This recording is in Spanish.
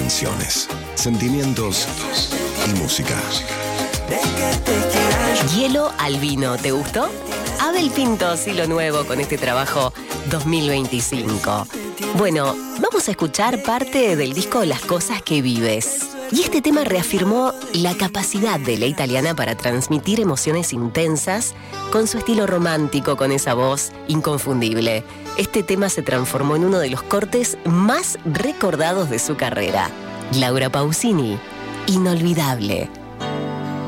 Canciones, sentimientos y música. Hielo al vino, ¿te gustó? Abel Pintos y lo nuevo con este trabajo 2025. Bueno, vamos a escuchar parte del disco Las cosas que vives. Y este tema reafirmó la capacidad de la italiana para transmitir emociones intensas con su estilo romántico, con esa voz inconfundible. Este tema se transformó en uno de los cortes más recordados de su carrera. Laura Pausini, Inolvidable.